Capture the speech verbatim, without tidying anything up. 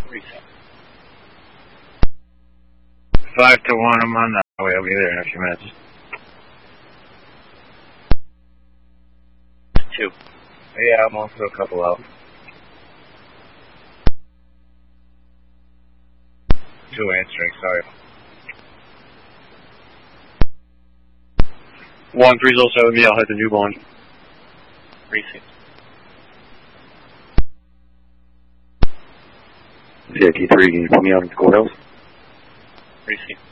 Reset. Five to one, I'm on the way. I'll be there in a few minutes. Two. Yeah, I'm also a couple out. Two answering, sorry. One three zero seven, me, I'll head to New Bond. Reset. C I T three, can you put me out at the courthouse? Reset.